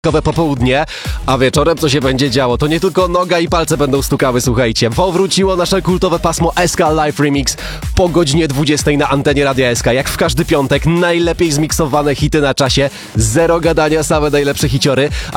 Popołudnie, a wieczorem co się będzie działo? To nie tylko noga i palce będą stukały, słuchajcie. Powróciło nasze kultowe pasmo SK Live Remix po godzinie 20 na antenie Radia SK. Jak w każdy piątek, najlepiej zmiksowane hity na czasie, zero gadania, same najlepsze hiciory.